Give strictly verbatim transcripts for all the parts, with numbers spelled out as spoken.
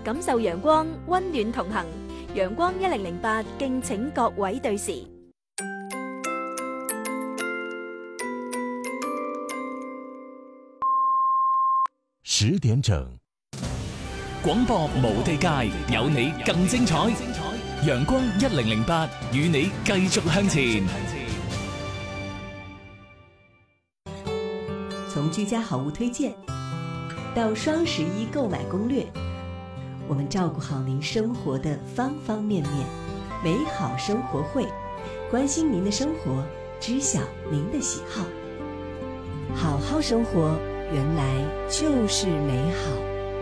感受陽光，溫暖同行。陽光一零零八，敬請各位對時。 十點整，廣播無地界，有你更精彩。陽光一零零八，與你繼續向前。 從居家好物推薦到雙十一購買攻略，我們照顧好您生活的方方面面。美好生活會，關心您的生活，知曉您的喜好。好好生活，原來就是美好。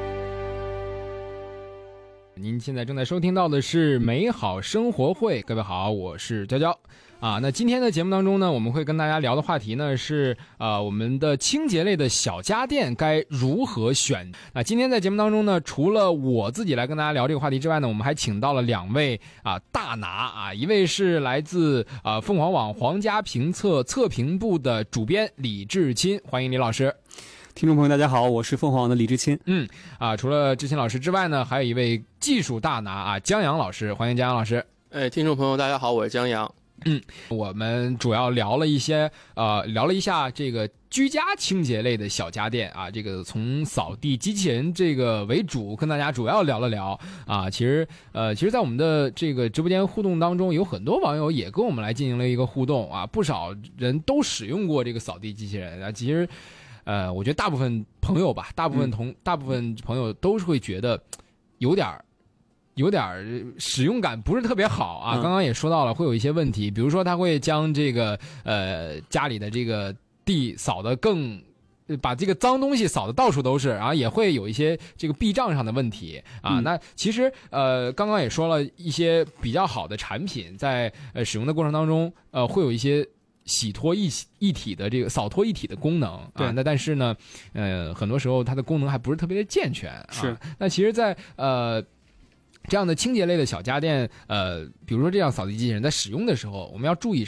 您现在正在收听到的是美好生活会，各位好，我是娇娇啊。那今天的节目当中呢，我们会跟大家聊的话题呢是呃我们的清洁类的小家电该如何选。那今天在节目当中呢，除了我自己来跟大家聊这个话题之外呢，我们还请到了两位啊大拿啊，一位是来自啊凤凰网皇家评测测评部的主编李志钦，欢迎李老师。 听众朋友大家好，我是凤凰网的李志钦。 嗯啊，除了志钦老师之外呢，还有一位技术大拿啊江阳老师，欢迎江阳老师。 哎，听众朋友大家好，我是江阳。 嗯，我们主要聊了一些呃聊了一下这个居家清洁类的小家电啊，这个从扫地机器人这个为主，跟大家主要聊了聊啊。其实呃其实在我们的这个直播间互动当中，有很多网友也跟我们来进行了一个互动啊，不少人都使用过这个扫地机器人啊。其实呃我觉得大部分朋友吧，大部分同、嗯、大部分朋友都是会觉得有点有点使用感不是特别好啊。刚刚也说到了会有一些问题，比如说他会将这个呃家里的这个地扫得更把这个脏东西扫得到处都是，然后也会有一些这个壁障上的问题啊。嗯、那其实呃刚刚也说了一些比较好的产品，在呃使用的过程当中呃会有一些洗脱一一体的这个扫脱一体的功能啊，那但是呢，呃，很多时候它的功能还不是特别的健全啊。 是， 那其实在，在呃这样的清洁类的小家电，呃，比如说这样扫地机器人，在使用的时候，我们要注意